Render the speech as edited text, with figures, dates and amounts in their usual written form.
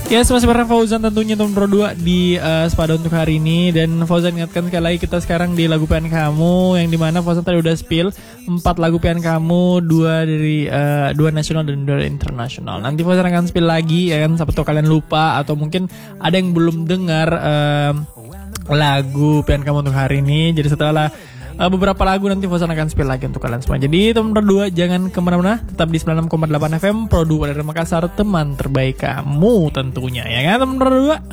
Ya, masih bareng Fauzan tentunya nomor 2 di Sepada untuk hari ini. Dan Fauzan ingatkan sekali lagi kita sekarang di lagu pilihan kamu, yang dimana Fauzan tadi udah spill 4 lagu pilihan kamu, 2 dari 2 nasional dan 2 internasional. Nanti Fauzan akan spill lagi ya kan, siapa tahu kalian lupa atau mungkin ada yang belum dengar lagu pilihan kamu untuk hari ini. Jadi setelah beberapa lagu nanti Fauzan akan spill lagi untuk kalian semua. Jadi teman berdua jangan kemana-mana, tetap di 96,8 FM Pro 2 dari Makassar, teman terbaik kamu tentunya ya kan teman berdua.